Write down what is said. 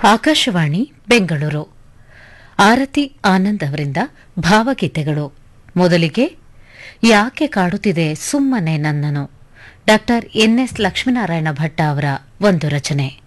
ಆಕಾಶವಾಣಿ ಬೆಂಗಳೂರು. ಆರತಿ ಆನಂದ್ ಅವರಿಂದ ಭಾವಗೀತೆಗಳು. ಮೊದಲಿಗೆ ಯಾಕೆ ಕಾಡುತ್ತಿದೆ ಸುಮ್ಮನೆ ನನ್ನನು, ಡಾ ಎನ್ಎಸ್ ಲಕ್ಷ್ಮೀನಾರಾಯಣ ಭಟ್ಟ ಅವರ ಒಂದು ರಚನೆ.